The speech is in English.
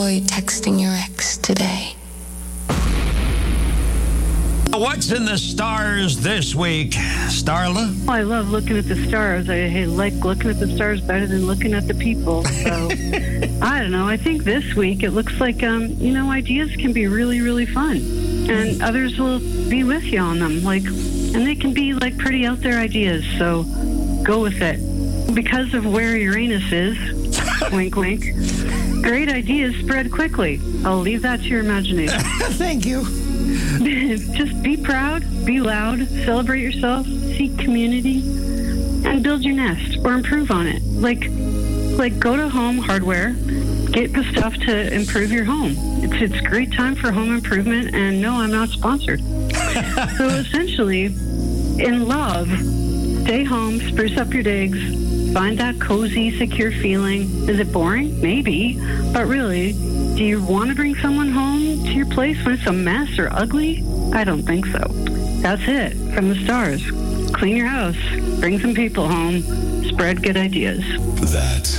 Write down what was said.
avoid texting your ex today. What's in the stars this week, Starla? I love looking at the stars. I like looking at the stars better than looking at the people. So, I don't know. I think this week it looks like, ideas can be really, really fun. And others will be with you on them. And they can be, pretty out there ideas. So, go with it. Because of where Uranus is, wink, wink, great ideas spread quickly. I'll leave that to your imagination. Thank you. Just be proud, be loud, celebrate yourself, seek community, and build your nest or improve on it. Go to Home Hardware, get the stuff to improve your home. It's a great time for home improvement, and no, I'm not sponsored. So essentially, in love, stay home, spruce up your digs, find that cozy, secure feeling. Is it boring? Maybe. But really, do you want to bring someone home to your place when it's a mess or ugly? I don't think so. That's it from the stars. Clean your house, bring some people home, spread good ideas. That